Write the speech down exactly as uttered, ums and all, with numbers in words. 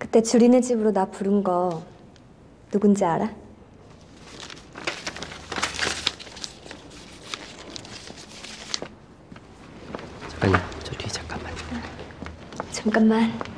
그때 주리네 집으로 나 부른 거 누군지 알아? 잠깐요. 저 뒤에 잠깐만. 잠깐만.